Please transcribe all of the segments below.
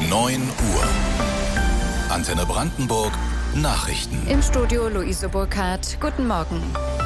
9 Uhr. Antenne Brandenburg. Nachrichten. Im Studio Luise Burkhardt. Guten Morgen.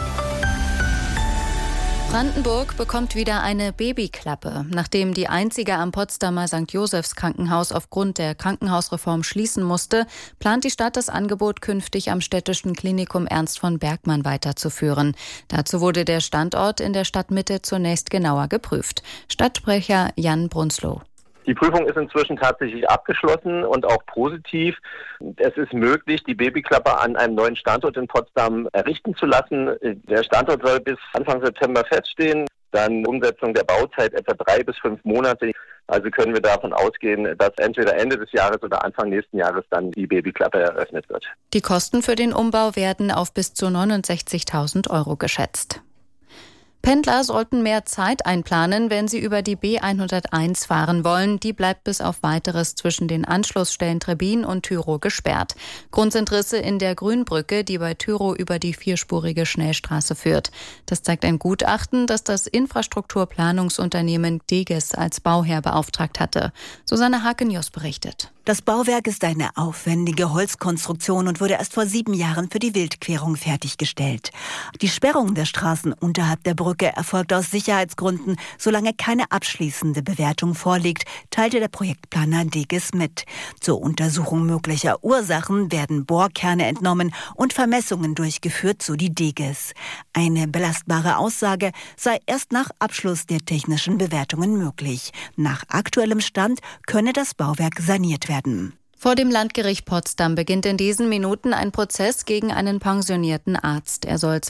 Brandenburg bekommt wieder eine Babyklappe. Nachdem die einzige am Potsdamer St. Josephs Krankenhaus aufgrund der Krankenhausreform schließen musste, plant die Stadt, das Angebot künftig am Städtischen Klinikum Ernst von Bergmann weiterzuführen. Dazu wurde der Standort in der Stadtmitte zunächst genauer geprüft. Stadtsprecher Jan Brunsloh. Die Prüfung ist inzwischen tatsächlich abgeschlossen und auch positiv. Es ist möglich, die Babyklappe an einem neuen Standort in Potsdam errichten zu lassen. Der Standort soll bis Anfang September feststehen. Dann Umsetzung der Bauzeit etwa 3 bis 5 Monate. Also können wir davon ausgehen, dass entweder Ende des Jahres oder Anfang nächsten Jahres dann die Babyklappe eröffnet wird. Die Kosten für den Umbau werden auf bis zu 69.000 € geschätzt. Pendler sollten mehr Zeit einplanen, wenn sie über die B101 fahren wollen. Die bleibt bis auf Weiteres zwischen den Anschlussstellen Trebbin und Tyrow gesperrt. Grund sind Risse in der Grünbrücke, die bei Tyrow über die 4-spurige Schnellstraße führt. Das zeigt ein Gutachten, das das Infrastrukturplanungsunternehmen Deges als Bauherr beauftragt hatte. Susanne Haken-Jos berichtet. Das Bauwerk ist eine aufwendige Holzkonstruktion und wurde erst vor 7 Jahren für die Wildquerung fertiggestellt. Die Sperrung der Straßen unterhalb der Brücke erfolgt aus Sicherheitsgründen. Solange keine abschließende Bewertung vorliegt, teilte der Projektplaner Deges mit. Zur Untersuchung möglicher Ursachen werden Bohrkerne entnommen und Vermessungen durchgeführt, so die Deges. Eine belastbare Aussage sei erst nach Abschluss der technischen Bewertungen möglich. Nach aktuellem Stand könne das Bauwerk saniert werden. Vor dem Landgericht Potsdam beginnt in diesen Minuten ein Prozess gegen einen pensionierten Arzt. Er soll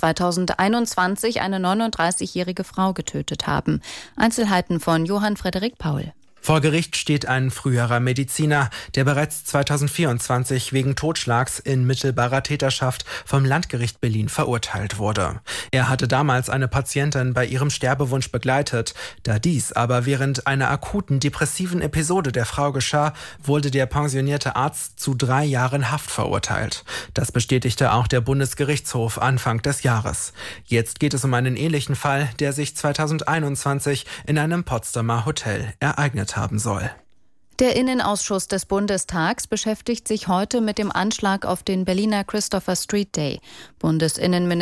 2021 eine 39-jährige Frau getötet haben. Einzelheiten von Johann Frederik Paul. Vor Gericht steht ein früherer Mediziner, der bereits 2024 wegen Totschlags in mittelbarer Täterschaft vom Landgericht Berlin verurteilt wurde. Er hatte damals eine Patientin bei ihrem Sterbewunsch begleitet. Da dies aber während einer akuten depressiven Episode der Frau geschah, wurde der pensionierte Arzt zu 3 Jahren Haft verurteilt. Das bestätigte auch der Bundesgerichtshof Anfang des Jahres. Jetzt geht es um einen ähnlichen Fall, der sich 2021 in einem Potsdamer Hotel ereignet haben soll. Der Innenausschuss des Bundestags beschäftigt sich heute mit dem Anschlag auf den Berliner Christopher Street Day. Bundesinnenminister